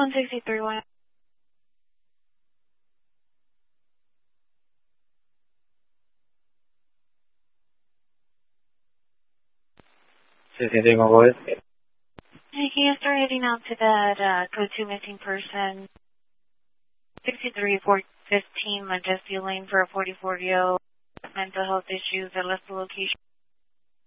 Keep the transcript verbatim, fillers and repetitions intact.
one sixty-three one. sixty-three, ¿cómo es? Hey, can you start heading out to that uh, code two missing person? sixty-three four fifteen Majesty Lane for a forty forty mental health issues. I left the location.